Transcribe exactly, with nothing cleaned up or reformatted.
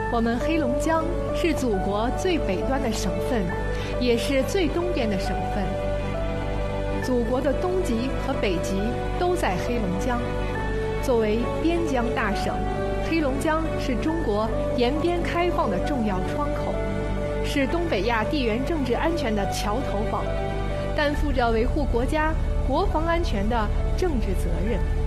我们黑龙江是祖国最北端的省份，也是最东边的省份。祖国的东极和北极都在黑龙江。作为边疆大省，黑龙江是中国沿边开放的重要窗口，是东北亚地缘政治安全的桥头堡，担负着维护国家国防安全的政治责任。